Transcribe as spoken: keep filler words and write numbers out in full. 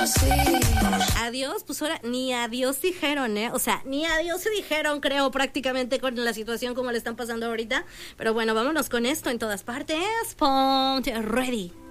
Adiós, pues ahora ni adiós dijeron, ¿eh? O sea, ni adiós se dijeron, creo, prácticamente con la situación como le están pasando ahorita. Pero bueno, vámonos con esto en todas partes. Ponte ready.